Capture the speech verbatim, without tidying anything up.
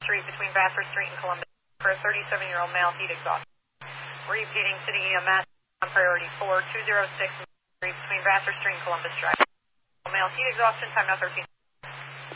Street between Vassar Street and Columbus for a thirty-seven-year-old male heat exhaustion. Repeating City E M S on priority four two zero six Street between Vassar Street and Columbus Drive. Male heat exhaustion, time now thirteen.